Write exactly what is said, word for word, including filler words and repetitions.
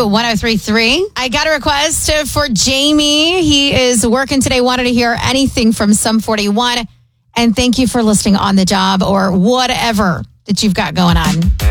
to one oh three point three. I got a request for Jamie. He is working today, wanted to hear anything from Sum forty-one. And thank you for listening on the job or whatever that you've got going on.